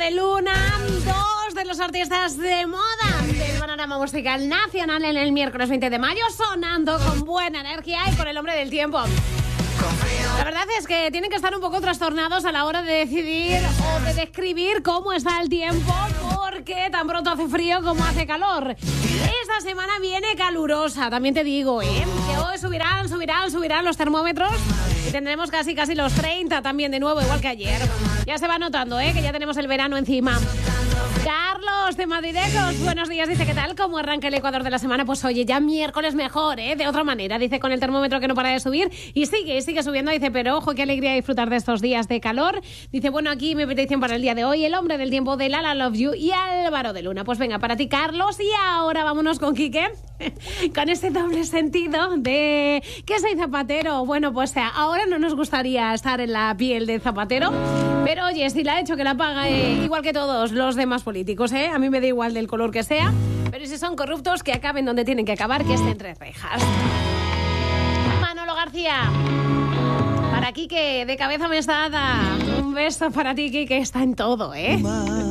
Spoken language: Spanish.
de Luna, dos de los artistas de moda del panorama musical nacional en el miércoles 20 de mayo, sonando con buena energía y con el hombre del tiempo. La verdad es que tienen que estar un poco trastornados a la hora de decidir o de describir cómo está el tiempo, porque tan pronto hace frío como hace calor. Esta semana viene calurosa, también te digo, que hoy subirán los termómetros y tendremos casi los 30 también de nuevo, igual que ayer. Ya se va notando, que ya tenemos el verano encima. Carlos de Madridecos, buenos días, dice, ¿qué tal? ¿Cómo arranca el Ecuador de la semana? Pues oye, ya miércoles mejor, de otra manera, dice, con el termómetro que no para de subir y sigue subiendo, dice, pero ojo, qué alegría disfrutar de estos días de calor. Dice, bueno, aquí mi petición para el día de hoy, el hombre del tiempo de Lala Love You y Álvaro de Luna. Pues venga, para ti, Carlos, y ahora vámonos con Quique, con este doble sentido de que soy zapatero. Bueno, pues ahora no nos gustaría estar en la piel de zapatero, pero oye, si la ha hecho, que la pague igual que todos los demás políticos, a mí me da igual del color que sea, pero si son corruptos, que acaben donde tienen que acabar, que es entre rejas. Manolo García, para Quique, de cabeza mesada, un beso para ti, Quique, está en todo,